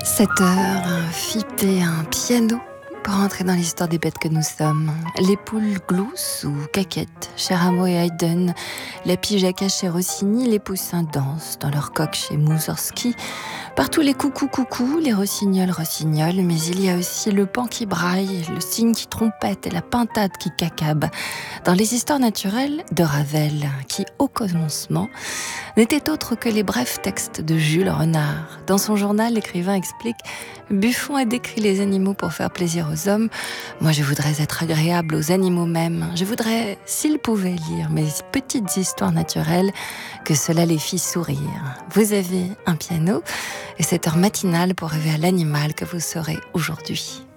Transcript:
7 heures, un fipt et un piano pour entrer dans l'histoire des bêtes que nous sommes. Les poules gloussent ou caquettent chez Rameau et Haydn, la pige à chez Rossini, les poussins dansent dans leur coque chez Moussorski. Partout les coucou, les rossignols, mais il y a aussi le pan qui braille, le cygne qui trompette et la pintade qui cacabe. Dans les histoires naturelles de Ravel, qui au commencement n'était autre que les brefs textes de Jules Renard. Dans son journal, l'écrivain explique « Buffon a décrit les animaux pour faire plaisir aux hommes. Moi, je voudrais être agréable aux animaux mêmes. Je voudrais, s'ils pouvaient lire mes petites histoires naturelles, que cela les fit sourire. » Vous avez un piano et cette heure matinale pour rêver à l'animal que vous serez aujourd'hui.